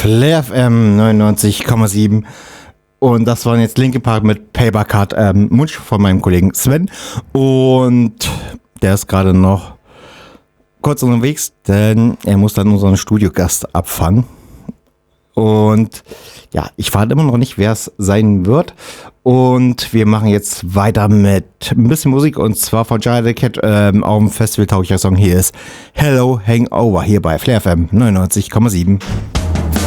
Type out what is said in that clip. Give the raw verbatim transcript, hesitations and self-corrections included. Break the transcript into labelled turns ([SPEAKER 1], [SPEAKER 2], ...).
[SPEAKER 1] Flair F M neunundneunzig Komma sieben. Und das waren jetzt Linkin Park mit Paper Cut, ähm, Wunsch von meinem Kollegen Sven. Und der ist gerade noch kurz unterwegs, denn er muss dann unseren Studiogast abfangen. Und ja, ich weiß immer noch nicht, wer es sein wird. Und wir machen jetzt weiter mit ein bisschen Musik, und zwar von Giant the Cat ähm, auf dem Festival tauglicher Song. Hier ist Hello Hangover hier bei Flair F M neunundneunzig Komma sieben.